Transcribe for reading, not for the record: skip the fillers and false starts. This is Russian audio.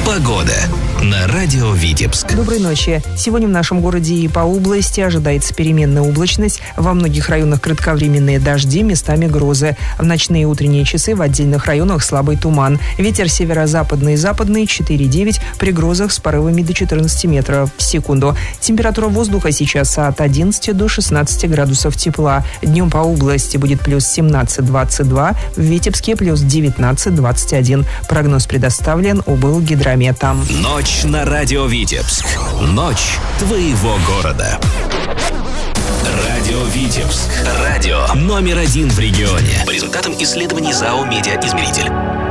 Погода на радио Витебск. Доброй ночи. Сегодня в нашем городе и по области ожидается переменная облачность. Во многих районах кратковременные дожди, местами грозы. В ночные и утренние часы в отдельных районах слабый туман. Ветер северо-западный и западный 4,9, при грозах с порывами до 14 метров в секунду. Температура воздуха сейчас от 11 до 16 градусов тепла. Днем по области будет плюс 17-22, в Витебске плюс 19-21. Прогноз предоставлен облгидрометом. Ночь на радио Витебск. Ночь твоего города. Радио Витебск. Радио номер 1 в регионе. По результатам исследований ЗАО «Медиаизмеритель».